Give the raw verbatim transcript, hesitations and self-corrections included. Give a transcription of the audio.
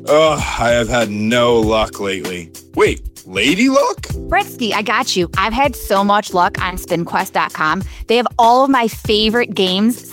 Ugh, I have had no luck lately. Wait, lady luck? Britsky, I got you. I've had so much luck on spin quest dot com. They have all of my favorite games